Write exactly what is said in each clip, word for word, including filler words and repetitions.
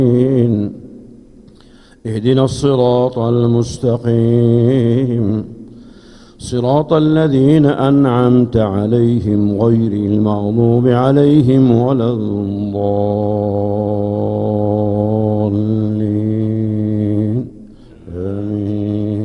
اهدنا الصراط المستقيم صراط الذين أنعمت عليهم غير المغضوب عليهم ولا الضالين آمين.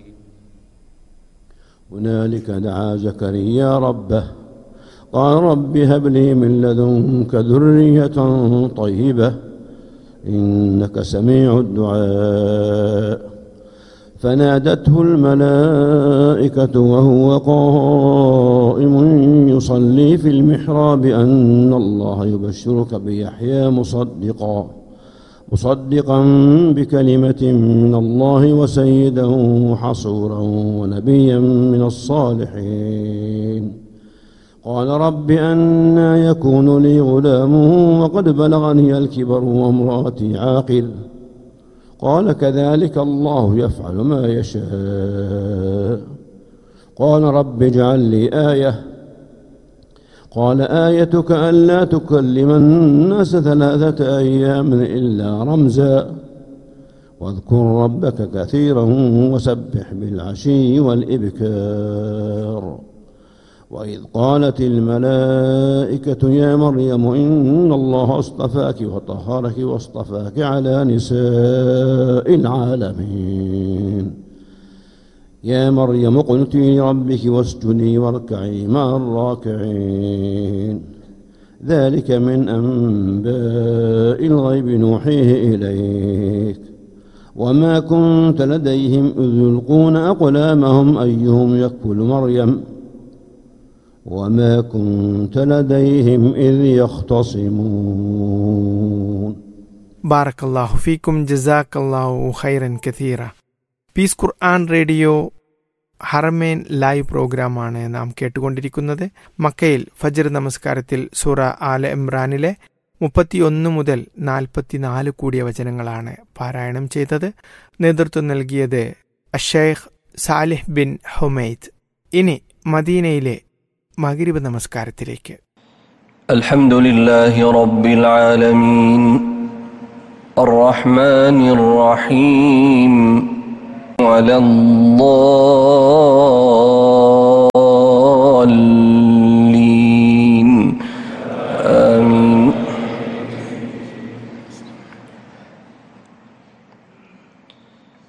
هنالك دعا زكريا ربه قال رب هب لي من لدنك ذرية طيبة إنك سميع الدعاء فنادته الملائكة وهو قائم يصلي في المحراب أن الله يبشرك بيحيى مصدقا مصدقا بكلمة من الله وسيدا وحصورا ونبيا من الصالحين قال رب أنى يكون لي غلام وقد بلغني الكبر وامرأتي عاقر قال كذلك الله يفعل ما يشاء قال رب اجعل لي آية قال آيتك ألا تكلم الناس ثلاثة أيام إلا رمزا واذكر ربك كثيرا وسبح بالعشي والإبكار وإذ قالت الملائكة يا مريم إن الله اصطفاك وطهرك واصطفاك على نساء العالمين يا مريم اقنتي لربك واسجدي واركعي مع الراكعين ذلك من أنباء الغيب نوحيه إليك وما كنت لديهم إذ يلقون أقلامهم أيهم يكفل مريم وما كنت لديهم إذ يختصمون. بارك الله فيكم جزاك الله خيرا كثيرا. പീസ് ഖുർആൻ റേഡിയോ ഹറമേൻ ലൈവ് പ്രോഗ്രാമാണ് നാം കേട്ടുകൊണ്ടിരിക്കുന്നത്. മക്കയിൽ ഫജ്ർ നമസ്കാരത്തിൽ സൂറ ആല ഇമ്രാനിലെ മുപ്പത്തിയൊന്ന് മുതൽ നാൽപ്പത്തിനാല് കൂടിയ വചനങ്ങളാണ് പാരായണം ചെയ്തത്. നേതൃത്വം നൽകിയത് അഷേഖ് സാലിഹ് ബിൻ ഹുമൈദ്. ഇനി മദീനയിലെ മഗ്രിബ് നമസ്കാരത്തിലേക്ക്. അൽഹംദുലില്ലാഹി റബ്ബിൽ ആലമീൻ അർറഹ്മാനിർ റഹീം വലല്ലാഹ്